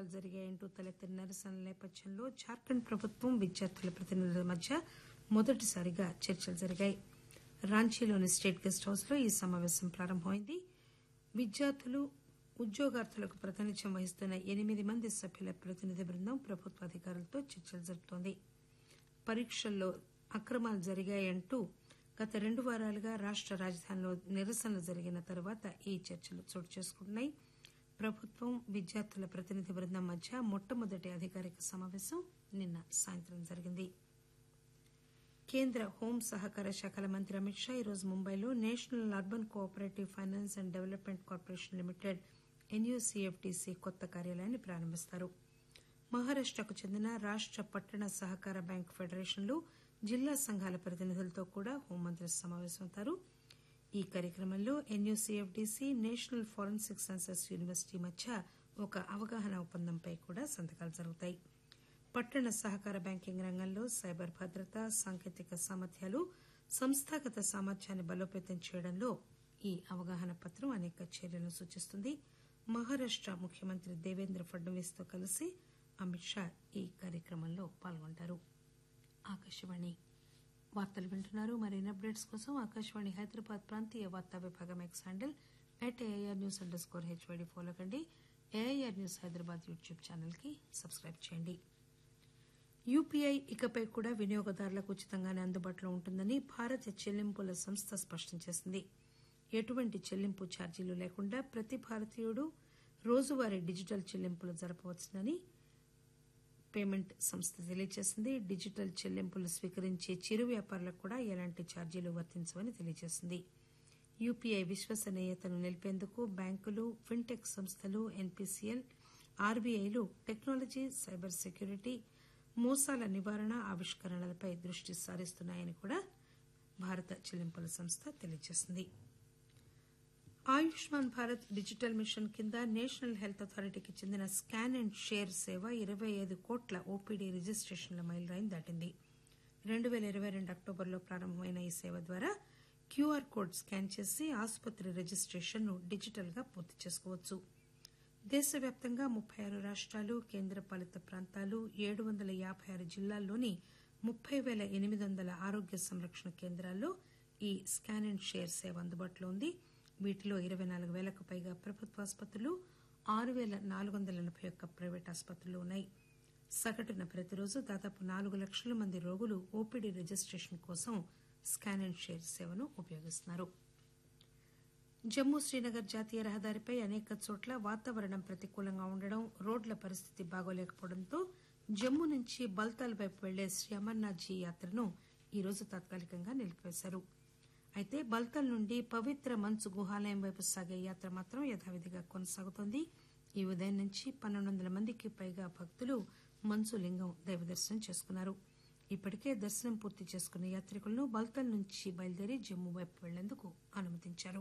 అక్రమాలు జరిగాయంటూ తలెత్తిన నిరసనల నేపథ్యంలో జార్ఖండ్ ప్రభుత్వం విద్యార్థుల ప్రతినిధుల మధ్య మొదటిసారిగా చర్చలు జరిగాయి. రాంచీలోని స్టేట్ గెస్ట్ హౌస్ లో ఈ సమావేశం ప్రారంభమైంది. విద్యార్థులు, ఉద్యోగార్థులకు ప్రాతినిధ్యం వహిస్తున్న 8 మంది సభ్యుల ప్రతినిధి బృందం ప్రభుత్వ అధికారులతో చర్చలు జరుపుతోంది. పరీక్షల్లో అక్రమాలు జరిగాయంటూ గత 2 వారాలుగా రాష్ట రాజధానిలో నిరసనలు జరిగిన తర్వాత ఈ చర్చలు చోటు చేసుకుంటున్నాయి. ప్రభుత్వం, విద్యార్థుల ప్రతినిధి బృందం మధ్య మొట్టమొదటి అధికారిక సమావేశం నిన్న సాయంత్రం జరిగింది. కేంద్ర హోం సహకార శాఖల మంత్రి అమిత్ షా ఈరోజు ముంబైలో national urban cooperative finance and development corporation limited ఎన్యూసీఎఫ్డీసీ కొత్త కార్యాలయాన్ని ప్రారంభిస్తారు. మహారాష్టకు చెందిన రాష్ట పట్టణ సహకార బ్యాంకు ఫెడరేషన్లు, జిల్లా సంఘాల ప్రతినిధులతో కూడా హోంమంత్రి సమావేశమవుతారు. ఈ కార్యక్రమంలో ఎన్యూసీఎఫ్డీసీ, నేషనల్ ఫోరెన్సిక్ సైన్సెస్ యూనివర్సిటీ మధ్య ఒక అవగాహన ఒప్పందంపై కూడా సంతకాలు జరుగుతాయి. పట్టణ సహకార బ్యాంకింగ్ రంగంలో సైబర్ భద్రత, సాంకేతిక సామర్థ్యాలు, సంస్థాగత సామర్థ్యాన్ని బలోపేతం చేయడంలో ఈ అవగాహన పత్రం అనేక చర్యలను సూచిస్తుంది. మహారాష్ట ముఖ్యమంత్రి దేవేంద్ర ఫడ్నవీస్ తో కలిసి అమిత్ షా ఈ కార్యక్రమంలో పాల్గొంటారు. ఆకాశవాణి వార్తలు వింటున్నారు. మరిన్ని అప్డేట్స్ కోసం ఆకాశవాణి హైదరాబాద్ ప్రాంతీయ వార్తా విభాగం ఎక్స్ హ్యాండిల్ @AIRNews_HYD ఫాలో కండి. AIR news Hyderabad YouTube channel కి సబ్స్క్రైబ్ చేయండి. యూపీఐ ఇకపై కూడా వినియోగదారులకు ఉచితంగానే అందుబాటులో ఉంటుందని భారత చెల్లింపుల సంస్థ స్పష్టం చేసింది. ఎటువంటి చెల్లింపు ఛార్జీలు లేకుండా ప్రతి భారతీయుడు రోజువారీ డిజిటల్ చెల్లింపులు జరపవచ్చునని పేమెంట్ సంస్థ తెలియజేసింది. డిజిటల్ చెల్లింపులు స్వీకరించే చిరు వ్యాపారులకు కూడా ఎలాంటి ఛార్జీలు వర్తించవని తెలియజేసింది. యూపీఐ విశ్వసనీయతను నిలిపేందుకు బ్యాంకులు, ఫిన్టెక్ సంస్థలు, ఎన్పీసీఎల్, ఆర్బీఐలు టెక్నాలజీ, సైబర్ సెక్యూరిటీ, మోసాల నివారణ, ఆవిష్కరణలపై దృష్టి సారిస్తున్నాయని కూడా భారత చెల్లింపుల సంస్థ తెలియజేసింది. ఆయుష్మాన్ భారత్ డిజిటల్ మిషన్ కింద నేషనల్ హెల్త్ అథారిటీకి చెందిన స్కాన్ అండ్ షేర్ సేవ 25 కోట్ల ఓపీడీ రిజిస్టేషన్ల మైలురాయిని దాటింది. 2022 అక్టోబర్లో ప్రారంభమైన ఈ సేవ ద్వారా క్యూఆర్ కోడ్ స్కాన్ చేసి ఆసుపత్రి రిజిస్టేషన్ ను డిజిటల్ గా పూర్తి చేసుకోవచ్చు. దేశవ్యాప్తంగా 36 రాష్టాలు, కేంద్రపాలిత ప్రాంతాలు, 756 జిల్లాల్లోని 30,800 ఆరోగ్య సంరక్షణ కేంద్రాల్లో ఈ స్కాన్ అండ్ షేర్ సేవ అందుబాటులో ఉంది. వీటిలో 24,000కు పైగా ప్రభుత్వ ఆసుపత్రులు, 6,481 ప్రైవేట్ ఆసుపత్రులు ఉన్నాయి. సగటున ప్రతిరోజు దాదాపు 4 లక్షల మంది రోగులు ఓపీడీ రిజిస్టేషన్ కోసం స్కాన్ అండ్ షేర్ సేవను ఉపయోగిస్తున్నారు. జమ్మూ శ్రీనగర్ జాతీయ రహదారిపై అనేక చోట్ల వాతావరణం ప్రతికూలంగా ఉండడం, రోడ్ల పరిస్థితి బాగోలేకపోవడంతో జమ్మూ నుంచి బల్తాల్ వైపు వెళ్లే శ్రీ అమర్నాథ్జీ యాత్రను ఈరోజు తాత్కాలికంగా నిలిపివేశారు. అయితే బల్తాల్ నుండి పవిత్ర మంచు గుహాలయం వైపు సాగే యాత్ర మాత్రం యథావిధిగా కొనసాగుతోంది. ఈ ఉదయం నుంచి 1,200 మందికి పైగా భక్తులు మంచు లింగం దైవ దర్శనం చేసుకున్నారు. ఇప్పటికే దర్శనం పూర్తి చేసుకున్న యాత్రికులను బల్తాల్ నుంచి బయలుదేరి జమ్మూ వైపు వెళ్లేందుకు అనుమతించారు.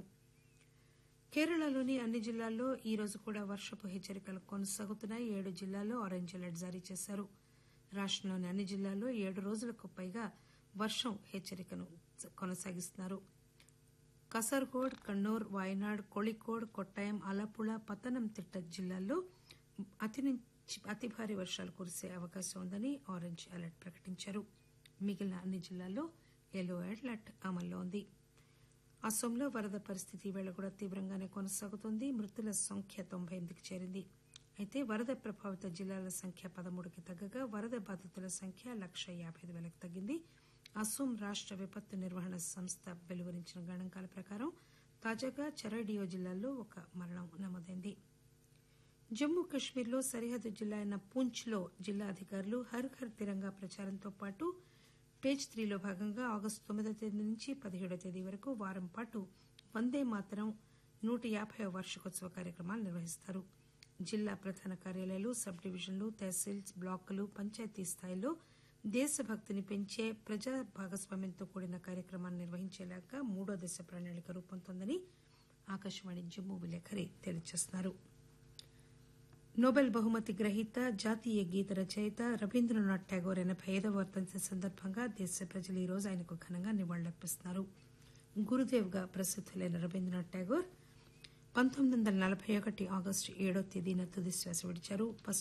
కేరళలోని అన్ని జిల్లాల్లో ఈ రోజు కూడా వర్షపు హెచ్చరికలు కొనసాగుతున్నాయి. 7 జిల్లాల్లో ఆరెంజ్ అలర్ట్ జారీ చేశారు. రాష్టంలోని అన్ని జిల్లాల్లో 7 రోజులకు పైగా వర్షం హెచ్చరికను కొనసాగిస్తున్నారు. కసర్గోడ్, కన్నూర్, వాయనాడ్, కోళికోడ్, కొట్టాయం, ఆలప్పుళ, పతనంతిట్ట జిల్లాల్లో అతి భారీ వర్షాలు కురిసే అవకాశం ఉందని ఆరెంజ్ అలర్ట్ ప్రకటించారు. మిగిలిన అన్ని జిల్లాల్లో ఎల్లో అలర్ట్ అమల్లో ఉంది. అస్సోంలో వరద పరిస్థితి ఈవేళ కూడా తీవ్రంగానే కొనసాగుతోంది. మృతుల సంఖ్య 98కి చేరింది. అయితే వరద ప్రభావిత జిల్లాల సంఖ్య 13కి తగ్గగా వరద బాధితుల సంఖ్య 1,50,000కి తగ్గింది. అస్సోం రాష్ట విపత్తు నిర్వహణ సంస్థ వెలువరించిన గణాంకాల ప్రకారం తాజాగా చరైడియో జిల్లాలో ఒక మరణం నమోదైంది. జమ్మూ కశ్మీర్లో సరిహద్దు జిల్లా అయిన పూంచ్లో జిల్లా అధికారులు హర్ ఘర్ తిరంగా ప్రచారంతో పాటు పేజ్ 3లో భాగంగా ఆగస్టు 9వ తేదీ నుంచి 17వ తేదీ వరకు వారం పాటు వందే మాతరం 150వ వార్షికోత్సవ కార్యక్రమాలు నిర్వహిస్తారు. జిల్లా ప్రధాన కార్యాలయాలు, సబ్ డివిజన్లు, తహసీల్స్, బ్లాకులు, పంచాయతీ స్థాయిలో దేశభక్తిని పెంచే ప్రజా భాగస్వామ్యంతో కూడిన కార్యక్రమాన్ని నిర్వహించేలాగా 3వ దశ ప్రణాళిక రూపొందుతోందని ఆకాశవాణి జమ్మూ విలేకరి తెలియజేస్తున్నారు. నోబెల్ బహుమతి గ్రహీత, జాతీయ గీత రచయిత రవీంద్రనాథ్ ఠాగూర్ 85వ వర్ధంతి సందర్భంగా దేశ ప్రజలు ఈ రోజు ఆయనకు ఘనంగా నివాళులర్పిస్తున్నారు. గురుదేవ్ గా ప్రసిద్దులైన రవీంద్రనాథ్ ఠాగూర్ 1941 ఆగస్టు 7వ తేదీన తుది శ్వాస విడిచారు.